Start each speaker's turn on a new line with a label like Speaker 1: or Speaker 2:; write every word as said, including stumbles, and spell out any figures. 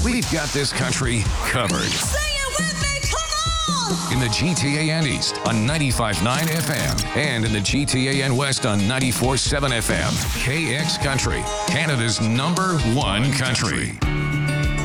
Speaker 1: We've got this country covered.
Speaker 2: Sing it with me, come on!
Speaker 1: In the G T A N East on ninety-five point nine F M and in the G T A N West on ninety-four point seven F M. K X Country, Canada's number one country.